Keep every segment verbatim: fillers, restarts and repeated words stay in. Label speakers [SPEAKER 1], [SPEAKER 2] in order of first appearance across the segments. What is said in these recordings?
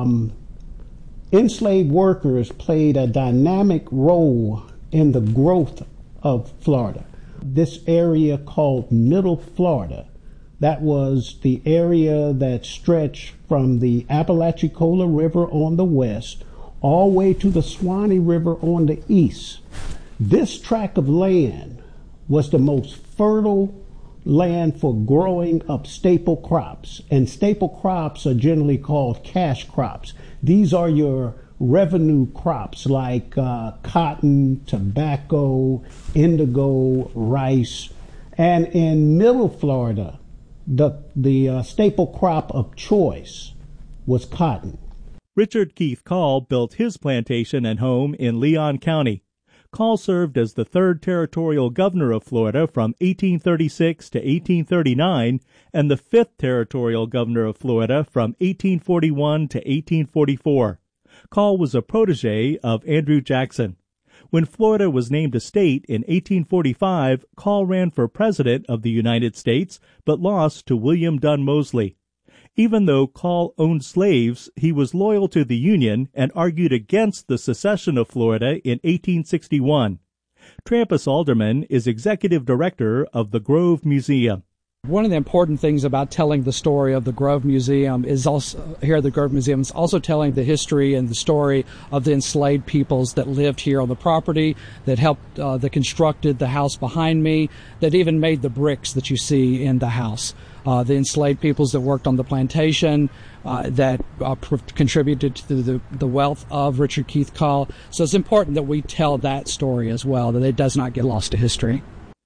[SPEAKER 1] um, enslaved workers played a dynamic role in the growth of Florida. This area called Middle Florida, that was the area that stretched from the Apalachicola River on the west all the way to the Suwannee River on the east. This tract of land was the most fertile land for growing up staple crops, and staple crops are generally called cash crops. These are your revenue crops like uh, cotton, tobacco, indigo, rice. And in Middle Florida, the, the uh, staple crop of choice was cotton.
[SPEAKER 2] Richard Keith Call built his plantation and home in Leon County. Call served as the third territorial governor of Florida from eighteen thirty-six to eighteen thirty-nine and the fifth territorial governor of Florida from eighteen forty-one to eighteen forty-four. Call was a protege of Andrew Jackson. When Florida was named a state in eighteen forty-five, Call ran for president of the United States but lost to William Dunn Mosley. Even though Call owned slaves, he was loyal to the Union and argued against the secession of Florida in eighteen sixty-one. Trampas Alderman is executive director of the Grove Museum.
[SPEAKER 3] One of the important things about telling the story of the Grove Museum is also, here at the Grove Museum, is also telling the history and the story of the enslaved peoples that lived here on the property, that helped, uh, that constructed the house behind me, that even made the bricks that you see in the house. Uh, the enslaved peoples that worked on the plantation, uh, that uh, pr- contributed to the, the wealth of Richard Keith Call. So it's important that we tell that story as well, that it does not get lost to history.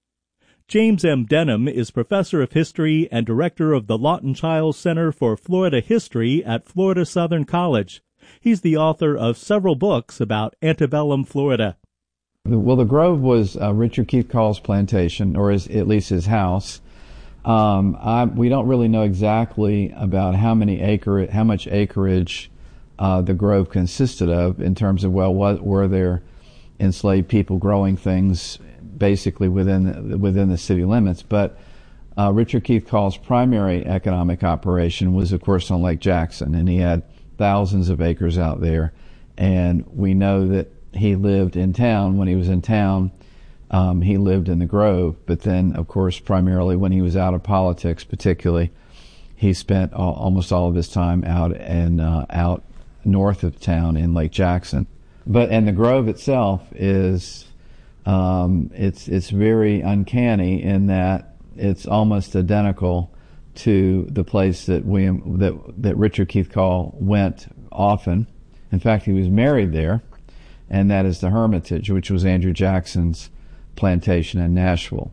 [SPEAKER 2] James M. Denham is professor of history and director of the Lawton Chiles Center for Florida History at Florida Southern College. He's the author of several books about antebellum Florida.
[SPEAKER 4] Well, the Grove was uh, Richard Keith Call's plantation, or his, at least his house. Um, I, we don't really know exactly about how many acre, how much acreage uh, the Grove consisted of in terms of, well, what were there enslaved people growing things basically within the, within the city limits. But uh, Richard Keith Call's primary economic operation was, of course, on Lake Jackson, and he had thousands of acres out there. And we know that he lived in town. When he was in town, Um, he lived in the Grove, but then, of course, primarily when he was out of politics, particularly, he spent all, almost all of his time out and uh, out north of town in Lake Jackson. But and the Grove itself is um, it's it's very uncanny in that it's almost identical to the place that William that that Richard Keith Call went often. In fact, he was married there, and that is the Hermitage, which was Andrew Jackson's plantation in Nashville.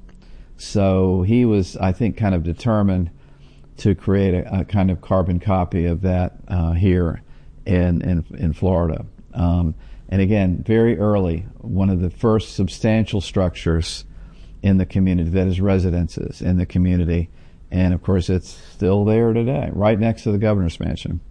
[SPEAKER 4] So he was, I think, kind of determined to create a, a kind of carbon copy of that uh, here in in, in Florida. Um, and again, very early, one of the first substantial structures in the community, that is residences in the community. And of course, it's still there today, right next to the governor's mansion.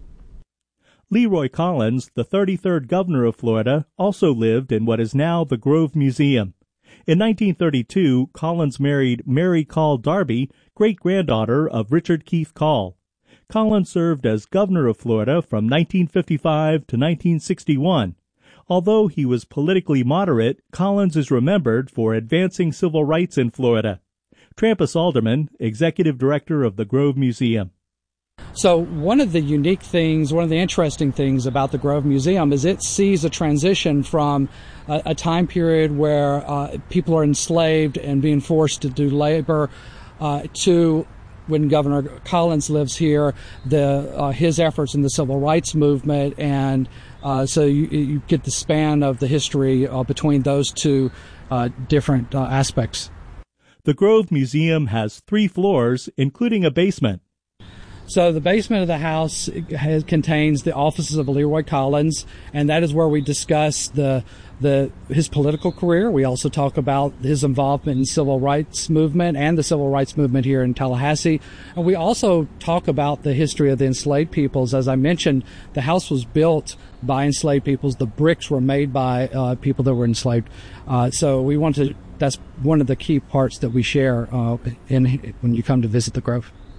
[SPEAKER 2] Leroy Collins, the thirty-third governor of Florida, also lived in what is now the Grove Museum. In nineteen thirty-two, Collins married Mary Call Darby, great-granddaughter of Richard Keith Call. Collins served as governor of Florida from nineteen fifty-five to nineteen sixty-one. Although he was politically moderate, Collins is remembered for advancing civil rights in Florida. Trampas Alderman, executive director of the Grove Museum.
[SPEAKER 3] So one of the unique things, one of the interesting things about the Grove Museum is it sees a transition from a, a time period where uh, people are enslaved and being forced to do labor uh, to when Governor Collins lives here, the uh, his efforts in the civil rights movement, and uh, so you, you get the span of the history uh, between those two uh, different uh, aspects.
[SPEAKER 2] The Grove Museum has three floors, including a basement.
[SPEAKER 3] So the basement of the house has, contains the offices of Leroy Collins, and that is where we discuss the the his political career. We also talk about his involvement in civil rights movement and the civil rights movement here in Tallahassee. And we also talk about the history of the enslaved peoples. As I mentioned, the house was built by enslaved peoples. The bricks were made by uh, people that were enslaved. Uh, so we want to. That's one of the key parts that we share uh, in when you come to visit the Grove.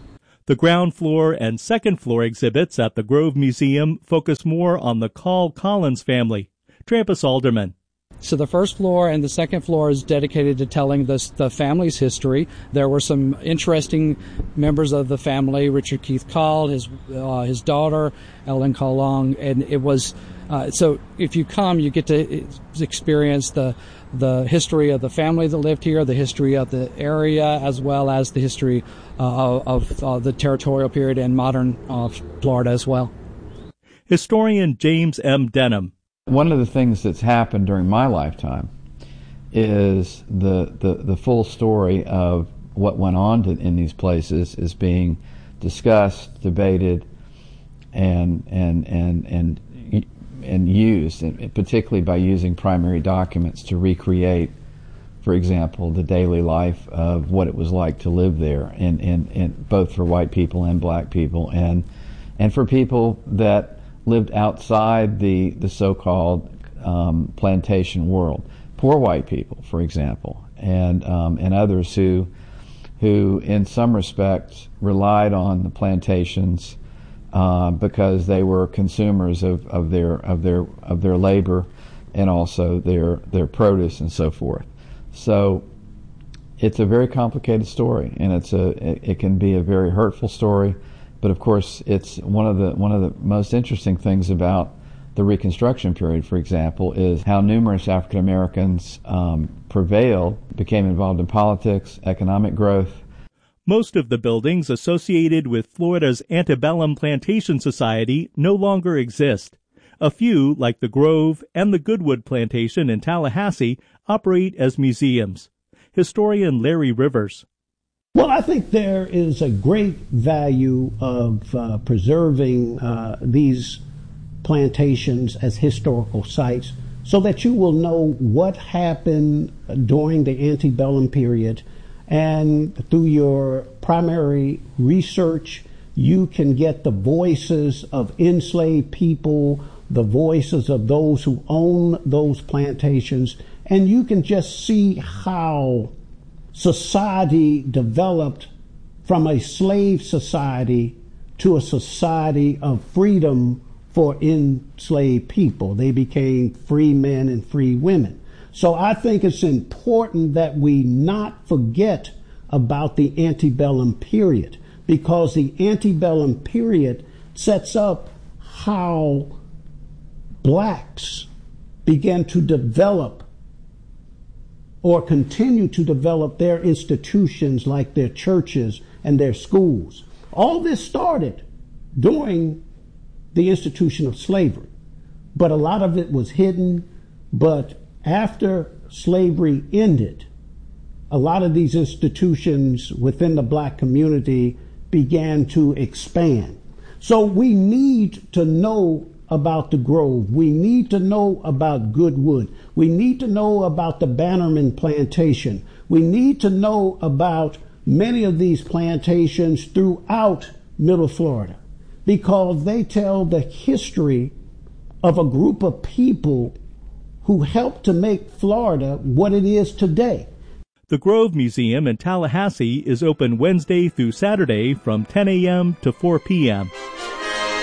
[SPEAKER 2] The ground floor and second floor exhibits at the Grove Museum focus more on the Call Collins family. Trampas Alderman.
[SPEAKER 3] So the first floor and the second floor is dedicated to telling this, the family's history. There were some interesting members of the family: Richard Keith Call, his uh, his daughter Ellen Call Long, and it was uh, so. If you come, you get to experience the the history of the family that lived here, the history of the area, as well as the history uh, of uh, the territorial period and modern uh, Florida as well.
[SPEAKER 2] Historian James M. Denham.
[SPEAKER 4] One of the things that's happened during my lifetime is the, the, the full story of what went on to, in these places is being discussed, debated, and and and and and used, and particularly by using primary documents to recreate, for example, the daily life of what it was like to live there, and, and, and both for white people and black people, and and for people that lived outside the, the so-called um, plantation world. Poor white people, for example, and um, and others who who in some respects relied on the plantations uh, because they were consumers of, of their of their of their labor and also their their produce and so forth. So it's a very complicated story, and it's a it, it can be a very hurtful story. But of course, it's one of the one of the most interesting things about the Reconstruction period, for example, is how numerous African Americans um, prevailed, became involved in politics, economic growth.
[SPEAKER 2] Most of the buildings associated with Florida's antebellum plantation society no longer exist. A few, like the Grove and the Goodwood Plantation in Tallahassee, operate as museums. Historian Larry Rivers.
[SPEAKER 1] Well, I think there is a great value of uh, preserving uh, these plantations as historical sites so that you will know what happened during the antebellum period, and through your primary research you can get the voices of enslaved people, the voices of those who own those plantations, and you can just see how society developed from a slave society to a society of freedom for enslaved people. They became free men and free women. So I think it's important that we not forget about the antebellum period, because the antebellum period sets up how blacks began to develop or continue to develop their institutions like their churches and their schools. All this started during the institution of slavery, but a lot of it was hidden. But after slavery ended, a lot of these institutions within the black community began to expand. So we need to know about the Grove. We need to know about Goodwood. We need to know about the Bannerman Plantation. We need to know about many of these plantations throughout Middle Florida, because they tell the history of a group of people who helped to make Florida what it is today.
[SPEAKER 2] The Grove Museum in Tallahassee is open Wednesday through Saturday from ten a.m. to four p.m.